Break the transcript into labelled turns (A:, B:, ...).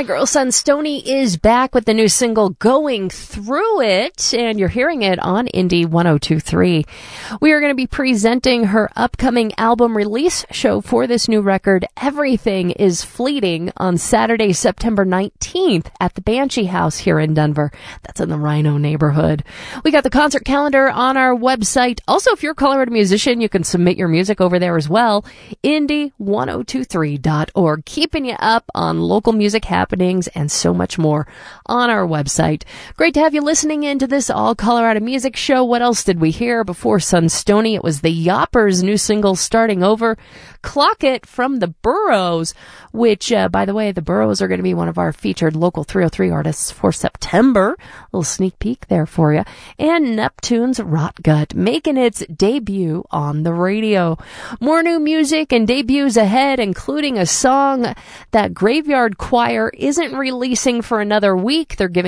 A: My girl son Stoney is back with the new single Going Through It, and you're hearing it on Indie 102.3. We are going to be presenting her upcoming album release show for this new record, Everything is Fleeting, on Saturday, September 19th at the Banshee House here in Denver. That's in the Rhino neighborhood. We got the concert calendar on our website. Also, if you're a Colorado musician, you can submit your music over there as well. Indie1023.org. Keeping you up on local music happenings and so much more on our website. Great to have you listening in to this All Colorado Music Show. What else did we hear before Sun Stoney? It was the Yoppers' new single, Starting Over. Clock It from the Burros, which, by the way, the Burros are going to be one of our featured local 303 artists for September. A little sneak peek there for you. And Neptune's Rot Gut making its debut on the radio. More new music and debuts ahead, including a song that Graveyard Choir isn't releasing for another week. They're giving